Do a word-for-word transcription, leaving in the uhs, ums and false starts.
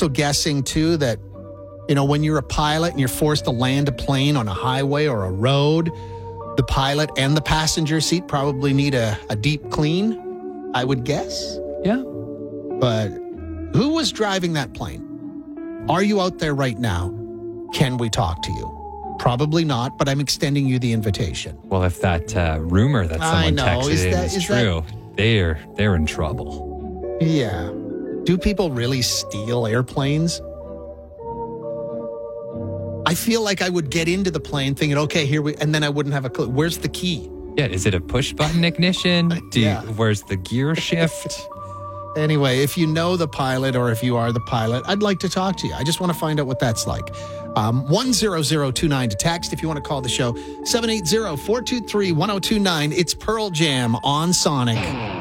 also guessing, too, that, you know, when you're a pilot and you're forced to land a plane on a highway or a road, the pilot and the passenger seat probably need a, a deep clean, I would guess. Yeah. But who was driving that plane? Are you out there right now? Can we talk to you? Probably not, but I'm extending you the invitation. Well, if that uh, rumor that I someone know. texted Is in that- is, is true, they're they're in trouble. Yeah. Do people really steal airplanes? I feel like I would get into the plane thinking, okay, here we, and then I wouldn't have a clue. Where's the key? Yeah, is it a push button ignition? Do you, Yeah. Where's the gear shift? Anyway, if you know the pilot or if you are the pilot, I'd like to talk to you. I just want to find out what that's like. Um, one zero zero two nine to text if you want to call the show. seven eight zero, four two three, one zero two nine. It's Pearl Jam on Sonic.